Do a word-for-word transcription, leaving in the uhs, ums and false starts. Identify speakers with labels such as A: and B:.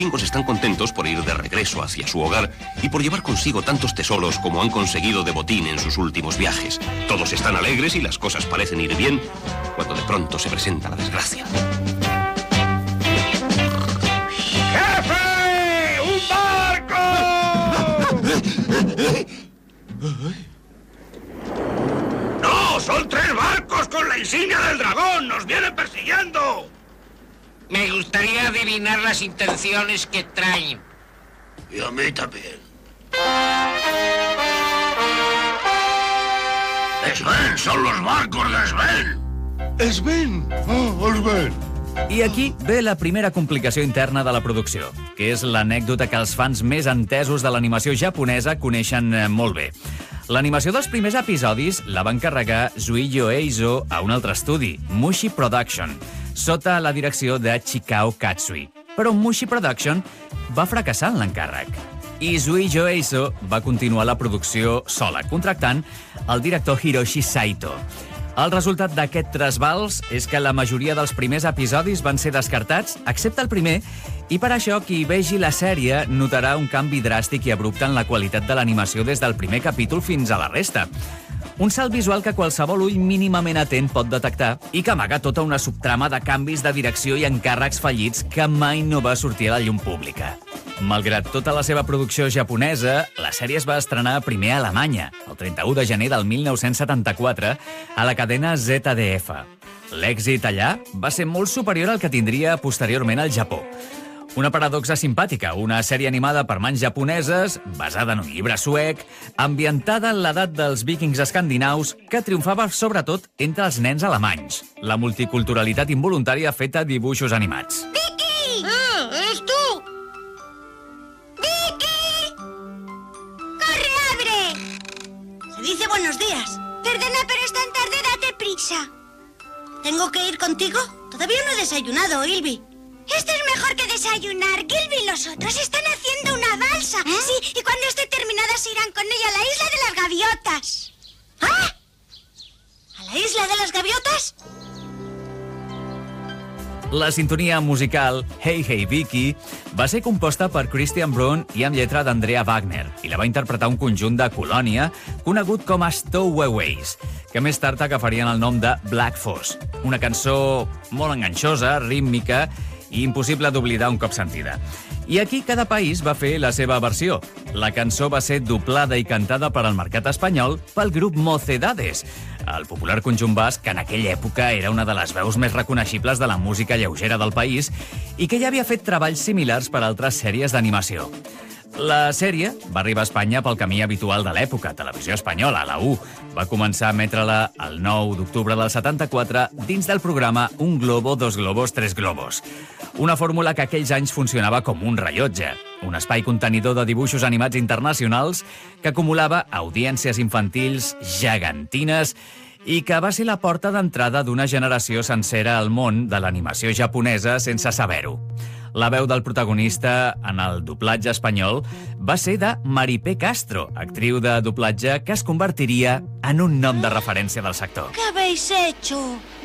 A: Vikingos están contentos por ir de regreso hacia su hogar y por llevar consigo tantos tesoros como han conseguido de botín en sus últimos viajes. Todos están alegres y las cosas parecen ir bien, cuando de pronto se presenta la desgracia.
B: ¡Jefe! ¡Un barco! ¡No! ¡Son tres barcos con la insignia del dragón! ¡Nos vienen persiguiendo!
C: Me gustaría adivinar las intenciones que traen.
B: Y a mí también. ¡Sven! ¡Son los barcos de Sven!
D: Sven! Oh, Sven!
E: I aquí ve la primera complicació interna de la producció, que és l'anècdota que els fans més entesos de l'animació japonesa coneixen molt bé. L'animació dels primers episodis la va encarregar Zuiyo Eizo a un altre estudi, Mushi Production, sota la direcció de Chikao Katsui. Però Mushi Production va fracassar en l'encàrrec. I Zuiyo Eizo va continuar la producció sola, contractant el director Hiroshi Saito. El resultat d'aquest trasbals és que la majoria dels primers episodis van ser descartats, excepte el primer, i per això qui vegi la sèrie notarà un canvi dràstic i abrupte en la qualitat de l'animació des del primer capítol fins a la resta. Un salt visual que qualsevol ull mínimament atent pot detectar i que amaga tota una subtrama de canvis de direcció i encàrrecs fallits que mai no va sortir a la llum pública. Malgrat tota la seva producció japonesa, la sèrie es va estrenar primer a Alemanya, el trenta-u de gener del mil nou-cents setanta-quatre, a la cadena Z D F. L'èxit allà va ser molt superior al que tindria posteriorment al Japó. Una paradoxa simpàtica, una sèrie animada per mans japoneses, basada en un llibre suec, ambientada en l'edat dels vikings escandinaus, que triomfava sobretot entre els nens alemanys. La multiculturalitat involuntària feta dibuixos animats.
F: ¡Vicky! ¡Ah, es tú! ¡Vicky! ¡Corre, abre! Se dice buenos días. Perdona, pero es tan tarde, date prisa. ¿Tengo que ir contigo? Todavía no he desayunado, Ilby. Esto es mejor que desayunar. Gilby y los otros están haciendo una balsa. ¿Eh? Sí, y cuando esté terminada se irán con ella a la isla de las gaviotas. ¿Ah? ¿A la isla de las gaviotas?
E: La sintonia musical Hey Hey Vicky va ser composta per Christian Bruhn i amb lletra d'Andrea Wagner i la va interpretar un conjunt de Colònia conegut com a Stowaways, que més tard agafarien el nom de Black Foss, una cançó molt enganxosa, rítmica i impossible d'oblidar un cop sentida. I aquí cada país va fer la seva versió. La cançó va ser doblada i cantada per al mercat espanyol pel grup Mocedades, el popular conjunt basc que en aquella època era una de les veus més reconeixibles de la música lleugera del país i que ja havia fet treballs similars per a altres sèries d'animació. La sèrie va arribar a Espanya pel camí habitual de l'època, Televisió Espanyola, la U. Va començar a emetre-la el nou d'octubre del setanta-quatre dins del programa Un globo, dos globos, tres globos. Una fórmula que aquells anys funcionava com un rellotge, un espai contenidor de dibuixos animats internacionals que acumulava audiències infantils gegantines i que va ser la porta d'entrada d'una generació sencera al món de l'animació japonesa sense saber-ho. La veu del protagonista en el doblatge espanyol va ser de Maripé Castro, actriu de doblatge que es convertiria en un nom de referència del sector.
F: ¿Qué habéis hecho?